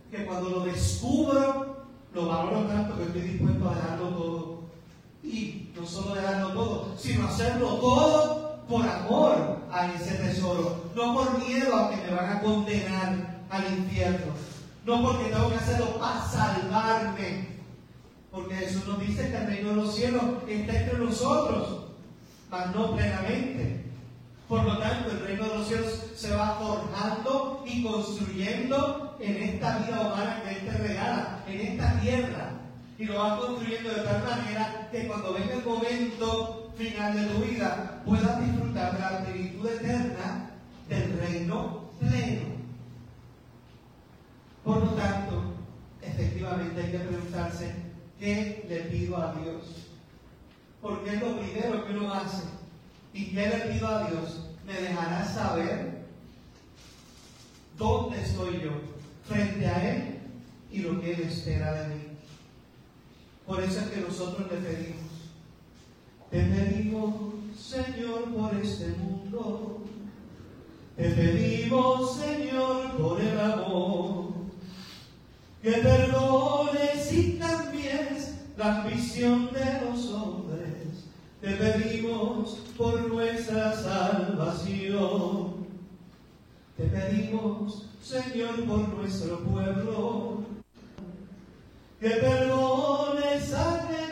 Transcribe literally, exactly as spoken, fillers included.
que cuando lo descubro, lo valoro tanto que estoy dispuesto a dejarlo todo. Y no solo dejarlo todo, sino hacerlo todo por amor a ese tesoro. No por miedo a que me van a condenar al infierno. No porque tengo que hacerlo para salvarme. Porque Jesús nos dice que el reino de los cielos está entre nosotros, mas no plenamente. Por lo tanto, el reino de los cielos se va forjando y construyendo en esta vida humana que Él te regala, en esta tierra. Y lo va construyendo de tal manera que cuando venga el momento final de tu vida, puedas disfrutar de la plenitud eterna del reino pleno. Por lo tanto, efectivamente hay que preguntarse, ¿qué le pido a Dios? Porque es lo primero que uno hace. ¿Y qué le pido a Dios? Me dejará saber dónde estoy yo frente a Él y lo que Él espera de mí. Por eso es que nosotros le pedimos. Te pedimos, Señor, por este mundo. Te pedimos, Señor, por el amor. Que perdones y cambies la ambición de los hombres. Te pedimos por nuestra salvación. Te pedimos, Señor, por nuestro pueblo. Que perdones a